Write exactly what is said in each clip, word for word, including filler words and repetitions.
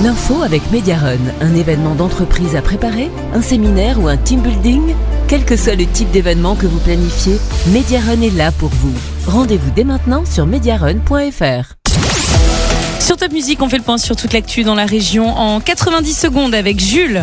L'info avec Mediarun, un événement d'entreprise à préparer, un séminaire ou un team building. Quel que soit le type d'événement que vous planifiez, Mediarun est là pour vous. Rendez-vous dès maintenant sur mediarun point f r. Sur Top Music, on fait le point sur toute l'actu dans la région en quatre-vingt-dix secondes avec Jules.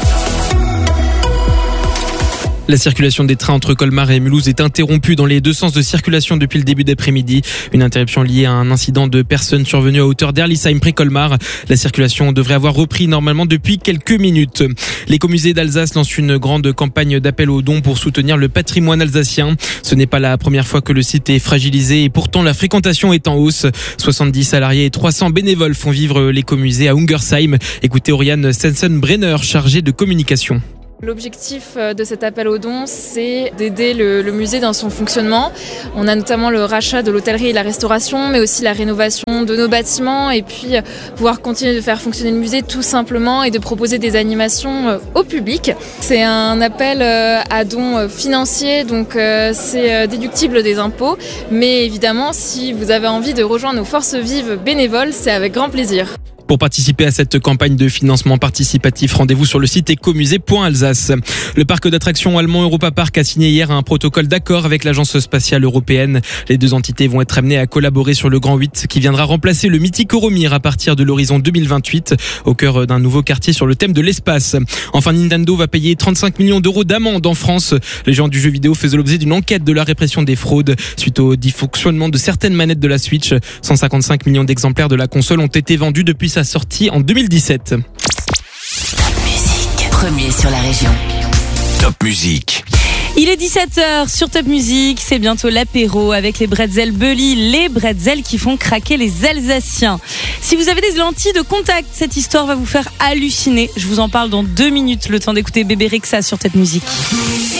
La circulation des trains entre Colmar et Mulhouse est interrompue dans les deux sens de circulation depuis le début d'après-midi. Une interruption liée à un incident de personnes survenu à hauteur d'Erlisheim près Colmar. La circulation devrait avoir repris normalement depuis quelques minutes. L'écomusée d'Alsace lance une grande campagne d'appel aux dons pour soutenir le patrimoine alsacien. Ce n'est pas la première fois que le site est fragilisé et pourtant la fréquentation est en hausse. soixante-dix salariés et trois cents bénévoles font vivre l'écomusée à Ungersheim. Écoutez Oriane Stenson-Brenner, chargée de communication. L'objectif de cet appel aux dons, c'est d'aider le, le musée dans son fonctionnement. On a notamment le rachat de l'hôtellerie et de la restauration, mais aussi la rénovation de nos bâtiments et puis pouvoir continuer de faire fonctionner le musée tout simplement et de proposer des animations au public. C'est un appel à dons financiers, donc c'est déductible des impôts. Mais évidemment, si vous avez envie de rejoindre nos forces vives bénévoles, c'est avec grand plaisir. Pour participer à cette campagne de financement participatif, rendez-vous sur le site ecomusée point alsace. Le parc d'attractions allemand Europa Park a signé hier un protocole d'accord avec l'Agence spatiale européenne. Les deux entités vont être amenées à collaborer sur le Grand huit qui viendra remplacer le mythique Euromir à partir de l'horizon deux mille vingt-huit au cœur d'un nouveau quartier sur le thème de l'espace. Enfin, Nintendo va payer trente-cinq millions d'euros d'amende en France. Les géants du jeu vidéo faisaient l'objet d'une enquête de la répression des fraudes suite au dysfonctionnement de certaines manettes de la Switch. cent cinquante-cinq millions d'exemplaires de la console ont été vendus depuis sa sortie en deux mille dix-sept. Top Music, premier sur la région. Top Music. Il est dix-sept heures sur Top Music, c'est bientôt l'apéro avec les bretzels Bully, les bretzels qui font craquer les Alsaciens. Si vous avez des lentilles de contact, cette histoire va vous faire halluciner. Je vous en parle dans deux minutes, le temps d'écouter Bébé Rexha sur Top Music.